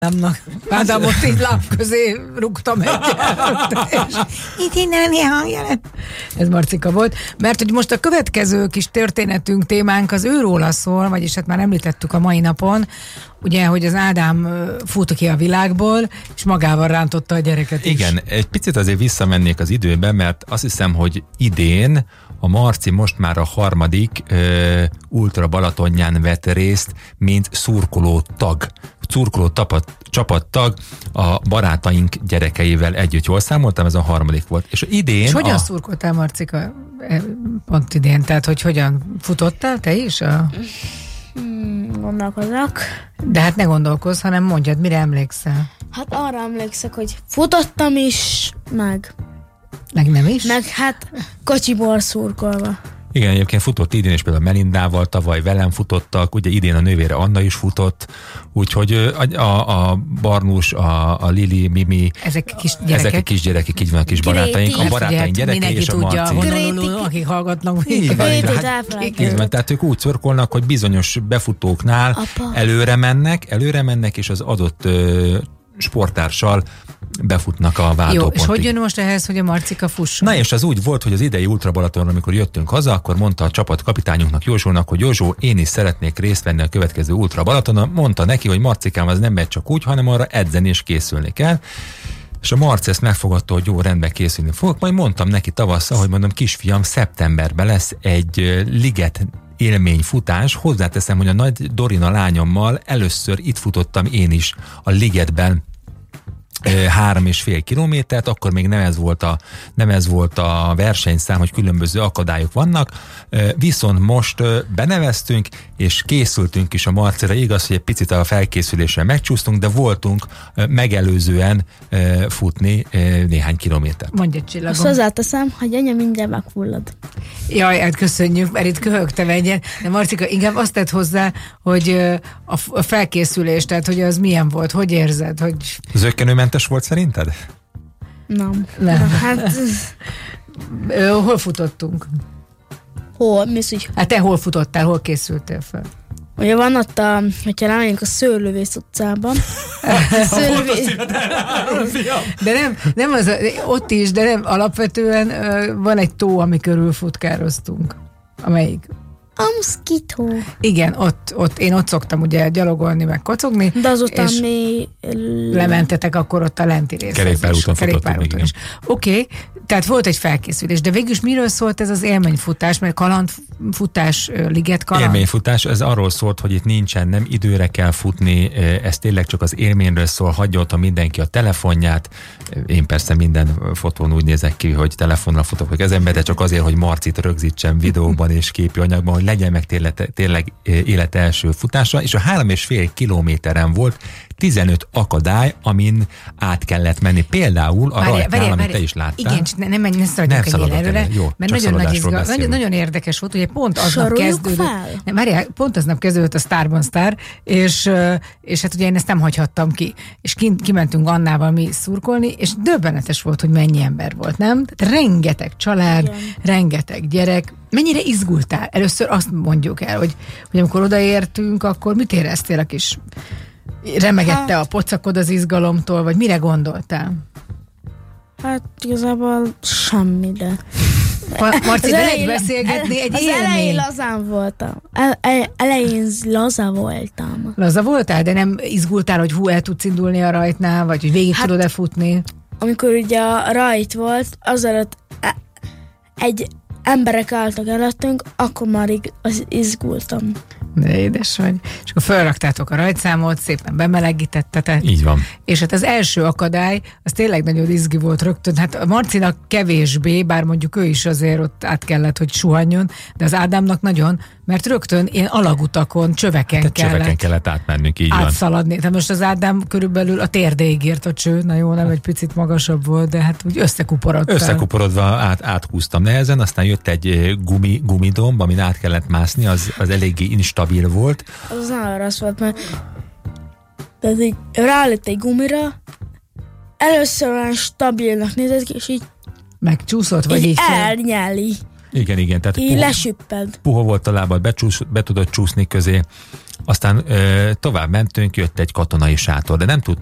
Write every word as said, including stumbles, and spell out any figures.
Ádámnak. Ádámot így láb közé rúgtam egyet, és így innen hangja lett. Ez Marcika volt, mert hogy most a következő kis történetünk, témánk az őróla szól, vagyis hát már említettük a mai napon, ugye, hogy az Ádám fut ki a világból, és magával rántotta a gyereket is. Igen, egy picit azért visszamennék az időbe, mert azt hiszem, hogy idén a Marci most már a harmadik ö, Ultra Balatonján vett részt, mint szurkoló tag. Szurkoló tapat, csapattag a barátaink gyerekeivel együtt. Jól számoltam, ez a harmadik volt. És idén... És hogyan a... szurkoltál, Marcika, pont idén? Tehát, hogy hogyan futottál te is? A... Hmm, gondolkozok. De hát ne gondolkozz, hanem mondjad, mire emlékszel? Hát arra emlékszek, hogy futottam is, meg... Meg nem is? Meg hát kocsiból szurkolva. Igen, egyébként futott idén is például Melindával, tavaly velem futottak, ugye idén a nővére Anna is futott, úgyhogy a, a, a Barnus, a, a Lili, Mimi, ezek kis gyerekek, ezek a kisgyerekek, így van a kis Gréti. barátaink, a barátaink gyerekei és a Marci. Mindenki tudja, akik hallgatnak. Így van, így van. Hát, így van, tehát ők úgy szurkolnak, hogy bizonyos befutóknál Apa. előre mennek, előre mennek, és az adott ö, sporttársal befutnak a váltópontig. Jó, és hogy jön most ehhez, hogy a Marcika fusson? Na és az úgy volt, hogy az idei Ultra Balatonra, amikor jöttünk haza, akkor mondta a csapat kapitányunknak, Józsónak, hogy Józsó, én is szeretnék részt venni a következő Ultra Balatonon. Mondta neki, hogy Marcikám, az nem megy csak úgy, hanem arra edzeni és készülni kell. És a Marci ezt megfogadta, hogy jó, rendben készülni fogok. Majd mondtam neki tavasszal, hogy mondom, kisfiam, szeptemberben lesz egy liget élményfutás. Hozzáteszem, hogy a nagy Dorina lányommal először itt futottam én is a ligetben három és fél kilométert, akkor még nem ez volt a, nem ez volt a versenyszám, hogy különböző akadályok vannak, viszont most beneveztünk, és készültünk is a Marcira. Igaz, hogy egy picit a felkészülésre megcsúsztunk, de voltunk megelőzően futni néhány kilométert. Mondja, Csillagom. Azt hozzáteszem, hogy anya mindjárt megfullad. Jaj, hát köszönjük, mert itt köhögtem egyen. De Marcika, inkább azt tett hozzá, hogy a felkészülés, tehát hogy az milyen volt, hogy érzed, hogy... Zökkenőmentes volt szerinted? Nem. Nem. Hát... Ö, hol futottunk? Hol? Mi az, hogy... Hát te hol futottál, hol készültél fel? Ugye van ott a, hogyha rámegyünk a Szőlővész utcában. Szőlővész... De nem, nem az, ott is, de nem, alapvetően ö, van egy tó, ami körül futkároztunk. Amelyik? A Mosquito. Igen, ott, ott, én ott szoktam ugye gyalogolni, meg kocogni. De azután mi... Lementetek akkor ott a lenti részhez. Kerékpárúton futottunk, is. Oké, okay, tehát volt egy felkészülés, de végül is miről szólt ez az élményfutás, mert kalandfutás, liget kaland? Élményfutás, ez arról szólt, hogy itt nincsen, nem időre kell futni, ez tényleg csak az élményről szól, hagyja ott mindenki a telefonját. Én persze minden fotón úgy nézek ki, hogy telefonnal futok a kezembe, de csak azért, hogy Marcit rögzítsem videóban és képi anyagban, hogy legyen meg tényleg, tényleg élet első futása, és a három és fél kilométeren volt tizenöt akadály, amin át kellett menni. Például a rajtnál, amit te is láttál. Igen, ne, nem menj, ne szaladjunk egy előre, jó, mert nagyon, nagy izgal, nagyon, nagyon érdekes volt, ugye pont aznap kezdődött. Nem, várjál, pont aznap kezdődött a Starban Star, és, és hát ugye én ezt nem hagyhattam ki. És kint, kimentünk Annával mi szurkolni, és döbbenetes volt, hogy mennyi ember volt, nem? Tehát rengeteg család, igen. Rengeteg gyerek. Mennyire izgultál? Először azt mondjuk el, hogy, hogy amikor odaértünk, akkor mit éreztél a kis... Remegette a pocakod az izgalomtól, vagy mire gondoltál? Hát igazából semmire. Marci, de lehet beszélgetni egy az élmény. elején lazán voltam. El, el, elején laza voltam. Laza voltál, de nem izgultál, hogy hú, el tudsz indulni a rajtnál, vagy hogy végig hát, tudod-e futni? Amikor ugye a rajt volt, az előtt egy emberek álltak előttünk, akkor már az izgultam. De édes vagy. És akkor felraktátok a rajtszámot, szépen bemelegítettetek. Így van. És hát az első akadály, az tényleg nagyon izgi volt rögtön. Hát a Marcinak kevésbé, bár mondjuk ő is azért ott át kellett, hogy suhanjon, de az Ádámnak nagyon, mert rögtön ilyen alagutakon, csöveken hát kellett. Csöveken kellett átmennünk, így átszaladni. De most az Ádám körülbelül a térdéig ért a cső, na jó, nem egy picit magasabb volt, de hát úgy összekuporodtál. Összekuporodva át, áthúztam nehezen, aztán jött egy gumi, gumidomb, amin át kellett mászni, az, az eléggé instabil volt. Az nagyon rossz volt, mert tehát így ráállít egy gumira, először olyan stabilnak nézett ki, és így megcsúszott, vagy így, így fel... elnyeli. Igen, igen. Tehát így puha, lesüpped. Puha volt a lábad, becsúsz, be tudott csúszni közé. Aztán ö, tovább mentünk, jött egy katonai sátor, de nem tud